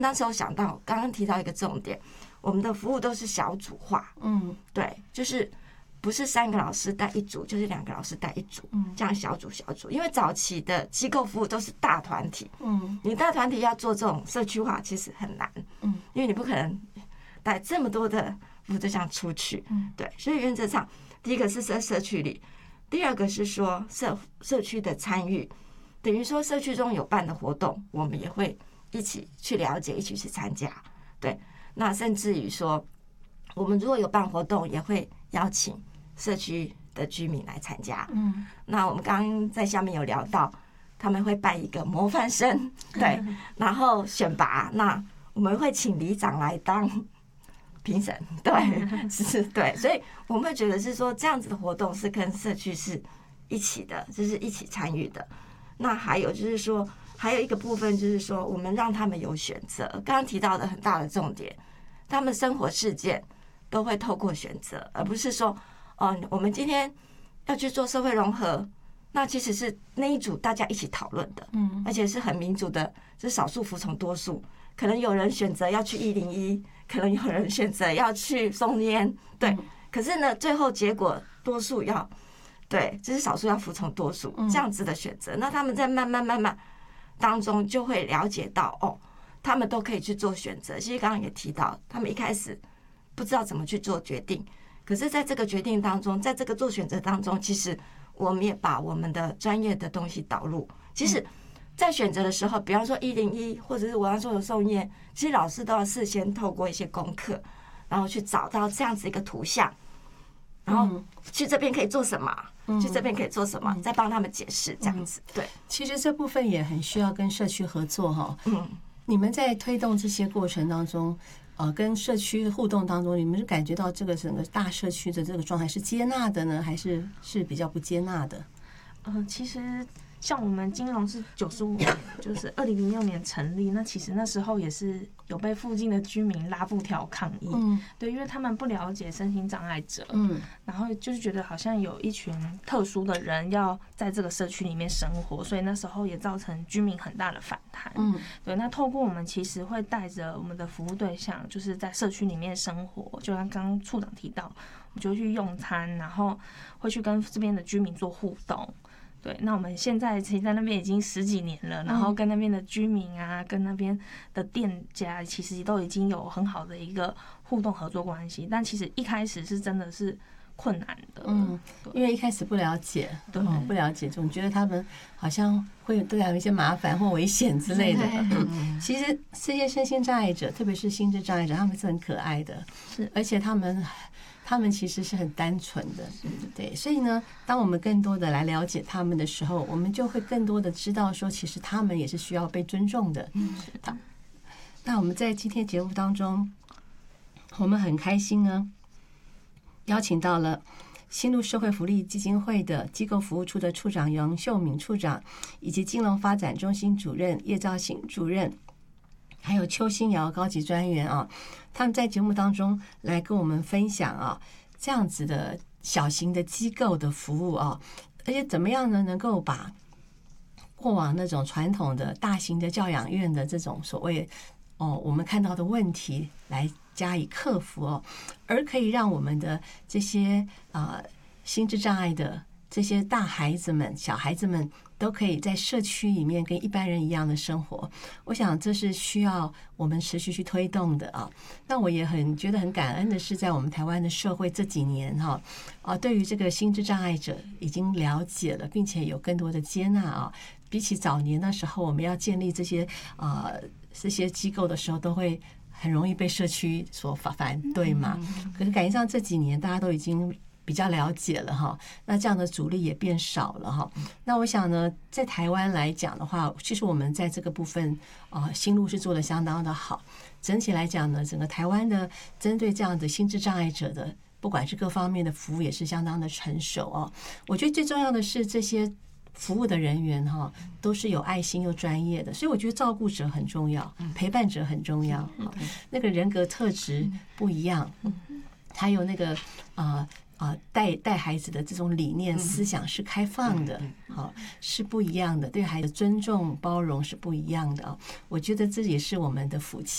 那时候想到刚刚提到一个重点，我们的服务都是小组化，对，就是不是3个老师带一组，就是2个老师带一组，这样小组。因为早期的机构服务都是大团体，你大团体要做这种社区化其实很难，因为你不可能带这么多的服务对象出去，对，所以原则上第一个是在社区里，第二个是说社区的参与，等于说社区中有办的活动，我们也会一起去了解，一起去参加，对。那甚至于说，我们如果有办活动，也会邀请社区的居民来参加。那我们刚刚在下面有聊到，他们会办一个模范生，对，然后选拔，那我们会请里长来当评审，对，是，对，所以我们会觉得是说这样子的活动是跟社区是一起的，就是一起参与的。那还有就是说，还有一个部分就是说，我们让他们有选择。刚刚提到的很大的重点，他们生活事件都会透过选择，而不是说，我们今天要去做社会融合，那其实是那一组大家一起讨论的，而且是很民主的，是少数服从多数。可能有人选择要去101，可能有人选择要去松烟，对。可是呢，最后结果多数要。对，就是少数要服从多数这样子的选择。那他们在慢慢当中就会了解到，他们都可以去做选择。其实刚刚也提到，他们一开始不知道怎么去做决定，可是在这个决定当中，在这个做选择当中，其实我们也把我们的专业的东西导入。其实，在选择的时候，比方说101，或者是我要做的送验，其实老师都要事先透过一些功课，然后去找到这样子一个图像。然后去这边可以做什么？去这边可以做什么？再帮他们解释这样子。对， 其实这部分也很需要跟社区合作哈。你们在推动这些过程当中，跟社区互动当中，你们是感觉到这个整个大社区的这个状态是接纳的呢，还是比较不接纳的？ 其实像我们金融是95年，就是2006年成立，那其实那时候也是有被附近的居民拉布条抗议，对，因为他们不了解身心障碍者，然后就是觉得好像有一群特殊的人要在这个社区里面生活，所以那时候也造成居民很大的反弹，对，那透过我们其实会带着我们的服务对象，就是在社区里面生活，就像刚刚处长提到，我们就去用餐，然后会去跟这边的居民做互动。对，那我们现在其实在那边已经10几年了，然后跟那边的居民啊，跟那边的店家，其实都已经有很好的一个互动合作关系。但其实一开始是真的是困难的， 因为一开始不了解，不了解，总觉得他们好像会对他有一些麻烦或危险之类的。其实这些身心障碍者，特别是心智障碍者，他们是很可爱的，是，而且他们其实是很单纯的，对，所以呢，当我们更多的来了解他们的时候，我们就会更多的知道说，其实他们也是需要被尊重的。那我们在今天节目当中，我们很开心呢，邀请到了新路社会福利基金会的机构服务处的处长杨秀敏处长，以及金融发展中心主任叶兆醒主任，还有邱新瑶高级专员啊，他们在节目当中来跟我们分享啊，这样子的小型的机构的服务啊，而且怎么样呢，能够把过往那种传统的大型的教养院的这种所谓我们看到的问题来加以克服哦，而可以让我们的这些心智障碍的这些大孩子们、小孩子们都可以在社区里面跟一般人一样的生活。我想这是需要我们持续去推动的啊。那我也觉得很感恩的是，在我们台湾的社会这几年对于这个心智障碍者已经了解了，并且有更多的接纳啊。比起早年那时候，我们要建立这些机构的时候，都会很容易被社区所反对嘛。可是感觉上这几年大家都已经比较了解了哈，那这样的阻力也变少了哈。那我想呢，在台湾来讲的话，其实我们在这个部分新路是做得相当的好。整体来讲呢，整个台湾的针对这样的心智障碍者的，不管是各方面的服务也是相当的成熟哦。我觉得最重要的是这些服务的人员都是有爱心又专业的，所以我觉得照顾者很重要，陪伴者很重要。那个人格特质不一样，还有那个带孩子的这种理念思想是开放的，是不一样的，对孩子尊重包容是不一样的。我觉得这也是我们的福气。